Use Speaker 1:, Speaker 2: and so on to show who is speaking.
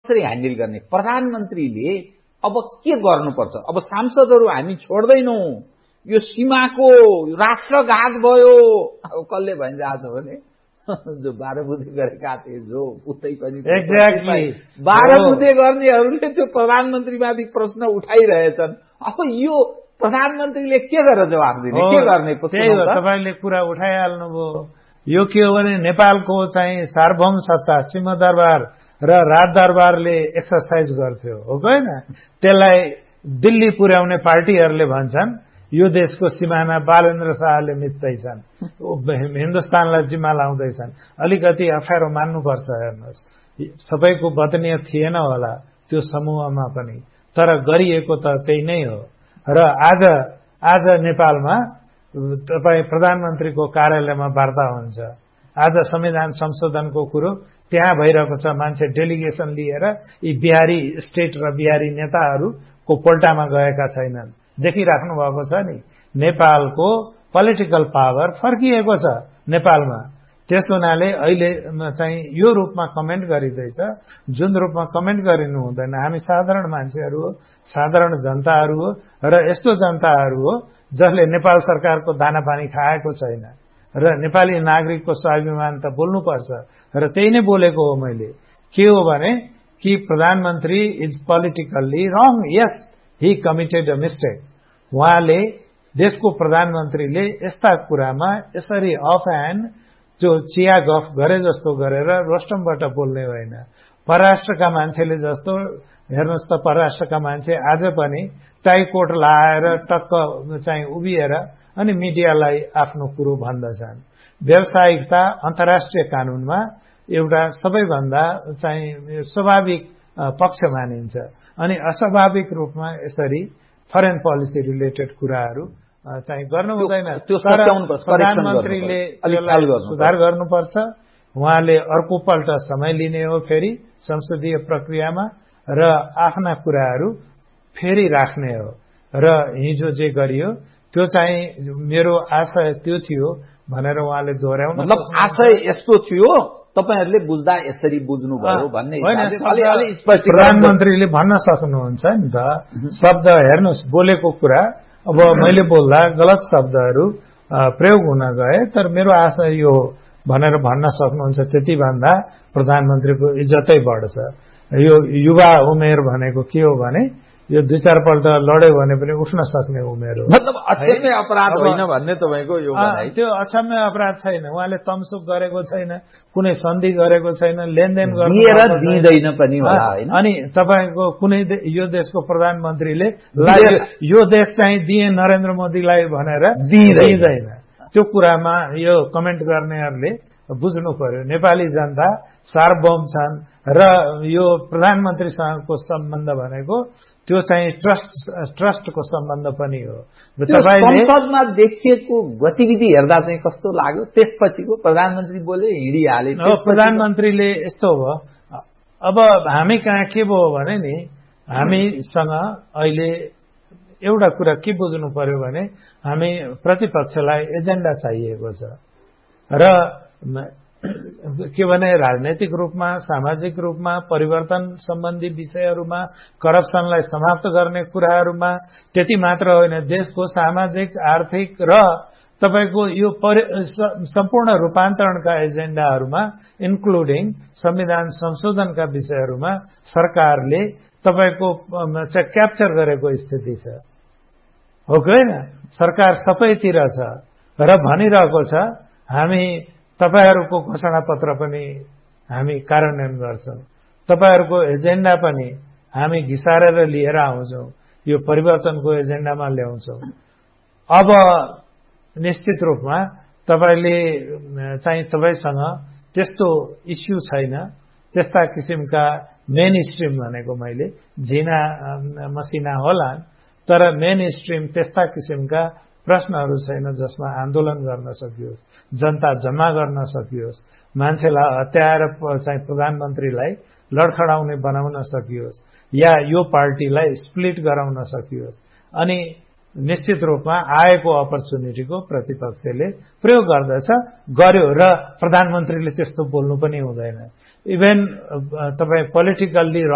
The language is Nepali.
Speaker 1: कसरी ह्यान्डल गर्ने, प्रधानमन्त्रीले अब के गर्नुपर्छ। अब सांसदहरू हामी छोड्दैनौं, यो सीमाको राष्ट्रघात भयो। अब कसले भन्छ आज भने जो 12 बुधे गरेका थिए, जो उतै पनि
Speaker 2: एक्ज्याक्टली
Speaker 1: 12 बुधे गर्नेहरूले त्यो प्रधानमन्त्रीमाथि प्रश्न उठाइरहेछन्। अब यो प्रधानमन्त्रीले के गरेर जवाफ दिने, के गर्ने?
Speaker 2: तपाईले कुरा उठाइहाल्नुभयो। यो के हो भने नेपालको चाहिँ सार्वभौम सत्ता सिंहदरबार र राजदरबारले एक्सरसाइज गर्थ्यो, हो हैन? त्यसलाई दिल्ली पुर्याउने पार्टीहरूले भन्छन् यो देशको सिमाना बालेन्द्र शाहले मिच्दैछन्, हिन्दुस्तानलाई जिम्मा लाउँदैछन्। अलिकति अप्ठ्यारो मान्नुपर्छ। हेर्नुहोस्, सबैको वदनीय थिएन होला त्यो समूहमा पनि, तर गरिएको त त्यही नै हो। र आज नेपालमा तपाई प्रधानमन्त्रीको कार्यालयमा वार्ता हुन्छ, आज संविधान संशोधनको कुरो त्यहाँ भइरहेको छ। मान्छे डेलिगेसन लिएर यी बिहारी स्टेट र बिहारी नेताहरूको पोल्टामा गएका छैनन्। देखिराख्नु भएको छ नि, नेपालको पोलिटिकल पावर फर्किएको छ नेपालमा। त्यस हुनाले अहिले चाहिँ यो रूपमा कमेन्ट गरिँदैछ, जुन रूपमा कमेन्ट गरिनु हुँदैन। हामी साधारण मान्छेहरू हो, साधारण जनताहरू हो, र यस्तो जनताहरू हो जसले नेपाल सरकारको दाना पानी खाएको छैन, र नेपाली नागरिकको स्वाभिमान त बोल्नुपर्छ। र त्यही नै बोलेको हो मैले। के हो भने कि प्रधानमन्त्री is politically wrong. Yes, Hee committed a mistake. उहाँले, देशको प्रधानमन्त्रीले यस्ता कुरामा यसरी अफ ह्यान्ड जो चिया गफ गरे जस्तो गरेर रोस्टमबाट बोल्ने होइन। परराष्ट्रका मान्छेले जस्तो, हेर्नुहोस् त, परराष्ट्रका मान्छे आज पनि टाई कोट लाएर टक्क चाहिँ उभिएर अनि मिडियालाई आफ्नो कुरो भन्दछन्। व्यावसायिकता अन्तर्राष्ट्रिय कानूनमा एउटा सबैभन्दा चाहिँ स्वाभाविक पक्ष मानिन्छ। अनि अस्वाभाविक रूपमा यसरी फरेन पोलिसी रिलेटेड कुराहरू चाहिँ गर्नु हुँदैन।
Speaker 1: त्यो
Speaker 2: प्रधानमन्त्रीले सुधार गर्नुपर्छ। उहाँले अर्को पल्ट समय लिने हो फेरि संसदीय प्रक्रियामा, र आफ्ना कुराहरू फेरि राख्ने हो। र हिजो जे गरियो त्यो चाहिँ मेरो आशय त्यो थियो भनेर उहाँले दोहोर्याउनु।
Speaker 1: मतलब आशय यस्तो थियो, तपाईहरुले बुझ्दा यसरी बुझ्नुभयो भन्ने
Speaker 2: प्रधानमन्त्रीले भन्न सक्नुहुन्छ नि त। शब्द हेर्नुहोस्, बोलेको कुरा अब मैले बोल्दा गलत शब्दहरू प्रयोग हुन गए, तर मेरो आशा यो भनेर भन्न सक्नुहुन्छ। त्यति भन्दा प्रधानमन्त्रीको इज्जतै बढ्छ। यो युवा उमेर भनेको के हो भने यो 2-4 पल्ट लड्यो भने पनि उठ्न सक्ने उमेर हो।
Speaker 1: मतलब अक्षम्य अपराध होइन भन्ने तपाईको यो भनाइ।
Speaker 2: त्यो अक्षम्य अपराध छैन। उहाँले तमसुक गरेको छैन, कुनै सन्धि गरेको छैन, लेनदेन
Speaker 1: दिँदैन पनि होला हैन।
Speaker 2: अनि तपाईको कुनै यो देशको प्रधानमन्त्रीले यो देश चाहिँ दिए नरेन्द्र मोदीलाई भनेर दिँदैन। त्यो कुरामा यो कमेन्ट गर्नेहरूले बुझ्नु पर्यो। नेपाली जनता सार्वभौम छन् र यो प्रधानमन्त्रीसँगको सम्बन्ध भनेको त्यो चाहिँ ट्रस्टको सम्बन्ध पनि हो।
Speaker 1: संसदमा देखिएको गतिविधि हेर्दा चाहिँ कस्तो लाग्यो? त्यसपछिको प्रधानमन्त्री बोले हिँडिहाले।
Speaker 2: प्रधानमन्त्रीले यस्तो हो, अब हामी कहाँ के भयो भने नि, हामीसँग अहिले एउटा कुरा के बुझ्नु पर्यो भने हामी प्रतिपक्षलाई एजेन्डा चाहिएको छ। र के भने राजनैतिक रूपमा, सामाजिक रूपमा, परिवर्तन सम्बन्धी विषयहरूमा, करप्सनलाई समाप्त गर्ने कुराहरूमा, त्यति मात्र होइन, देशको सामाजिक, आर्थिक र तपाईको यो सम्पूर्ण रूपान्तरणका एजेन्डाहरूमा, इन्क्लुडिङ संविधान संशोधनका विषयहरूमा सरकारले तपाईको चाहिँ क्याप्चर गरेको स्थिति छ, हो कि होइन? सरकार सबैतिर छ र भनिरहेको छ हामी तपाईहरुको घोषणा पत्र पनि हामी कार्यान्वयन गर्छौं, तपाईहरुको एजेन्डा पनि हामी घिसारेर लिएर आउँछौं, यो परिवर्तनको एजेन्डामा ल्याउँछौं। अब निश्चित रूपमा तपाईले चाहिँ तपाईसँग त्यस्तो इस्यु छैन, त्यस्ता किसिमका मेन स्ट्रीम भनेको मैले झिना मसिना होला, तर मेन स्ट्रीम त्यस्ता किसिमका प्रश्नहरू छैन जसमा आन्दोलन गर्न सकियोस्, जनता जम्मा गर्न सकियोस्, मान्छेलाई हत्याएर चाहिँ प्रधानमन्त्रीलाई लडखडाउने बनाउन सकियोस् या यो पार्टीलाई स्प्लिट गराउन सकियोस्। अनि निश्चित रूपमा आएको अपर्च्युनिटीको प्रतिपक्षले प्रयोग गर्दछ, गर्यो र प्रधानमन्त्रीले त्यस्तो बोल्नु पनि हुँदैन। इभन तपाई पोलिटिकल्ली